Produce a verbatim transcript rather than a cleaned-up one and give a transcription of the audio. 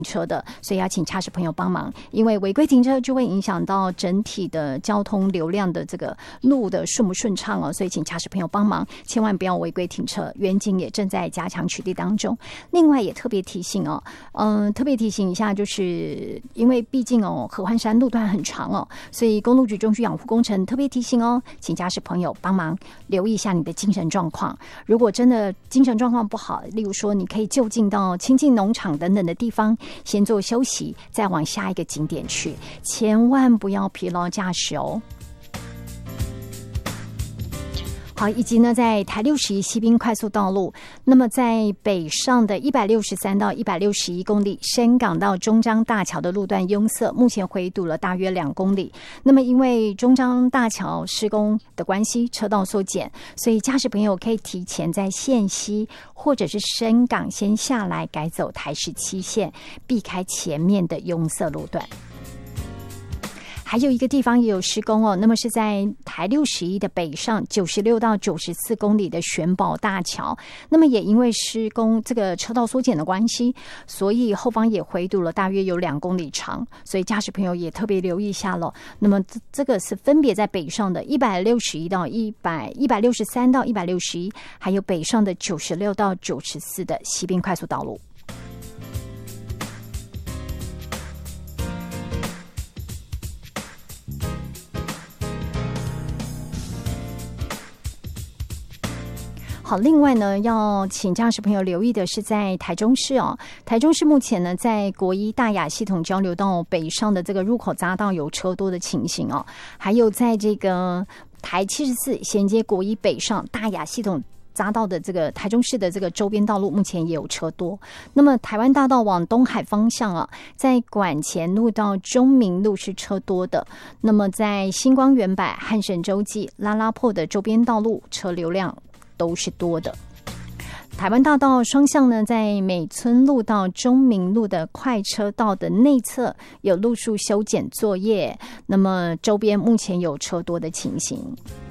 车的，所以要请驾驶朋友帮忙，因为违规停车就会影响到整体的交通流量的这个路的顺不顺畅哦，所以请驾驶朋友帮忙，千万不要违规停车。远景也正在加强取缔当中。另外也特别提醒哦，嗯、呃，特别提醒一下，就是因为毕竟哦，合欢山路段很长哦，所以公路局中区养护工程特别提醒哦，请驾驶朋友帮忙留意一下你的精神状况。如果真的精神状况不好，例如说你可以就近到亲近农场等等的地方先做休息，再往下一个景点去，千万不要疲劳驾驶哦。好，以及呢，在台六十一西滨快速道路，那么在北上的一百六十三到一百六十一公里，深港到中彰大桥的路段拥塞，目前回堵了大约两公里。那么因为中彰大桥施工的关系，车道缩减，所以驾驶朋友可以提前在线西或者是深港先下来，改走台十七线，避开前面的拥塞路段。还有一个地方也有施工哦，那么是在台六十一的北上九十六到九十四公里的玄宝大桥，那么也因为施工这个车道缩减的关系，所以后方也回堵了大约有两公里长，所以驾驶朋友也特别留意一下了。那么这这个是分别在北上的一百六十一到一百一百六十三到一百六十一，还有北上的九十六到九十四的西滨快速道路。好，另外呢，要请驾驶朋友留意的是，在台中市哦，台中市目前呢，在国一大雅系统交流道北上的这个入口匝道有车多的情形哦，还有在这个台七十四衔接国一北上大雅系统匝道的这个台中市的这个周边道路，目前也有车多。那么台湾大道往东海方向啊，在馆前路到中明路是车多的。那么在星光远百、汉神洲际、拉拉破的周边道路，车流量都是多的。台湾大道双向呢，在美村路到中明路的快车道的内侧有路树修剪作业，那么周边目前有车多的情形。